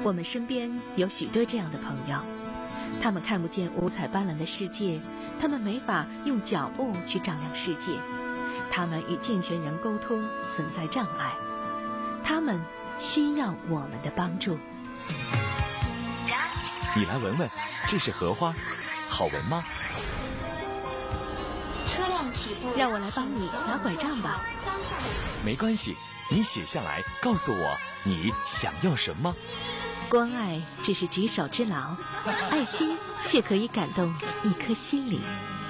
我们身边有许多这样的朋友，他们看不见五彩斑斓的世界，他们没法用脚步去丈量世界，他们与健全人沟通存在障碍，他们需要我们的帮助。 你来闻闻，这是荷花，好闻吗？ 车辆起步， 让我来帮你拿拐杖吧。 没关系，你写下来告诉我你想要什么。 关爱只是举手之劳，爱心却可以感动一颗心灵。